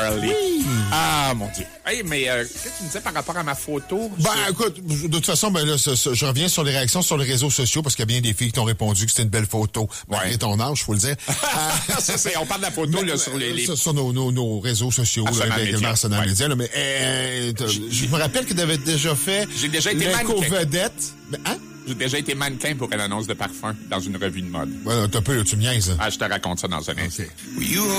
Kelly. Oui. Ah, mon Dieu. Hey, mais qu'est-ce que tu me disais par rapport à ma photo? Écoute, de toute façon, là, je reviens sur les réactions sur les réseaux sociaux parce qu'il y a bien des filles qui t'ont répondu que c'était une belle photo. Malgré ton âge, faut le dire. On parle de la photo là, sur les... Sur nos réseaux sociaux, également Arsenal Média. Là, mais je me rappelle que tu avais déjà fait... J'ai déjà été mannequin. L'éco-vedette. Hein? J'ai déjà été mannequin pour une annonce de parfum dans une revue de mode. Ouais, t'as peu, tu me niaises. Je te raconte ça dans un instant.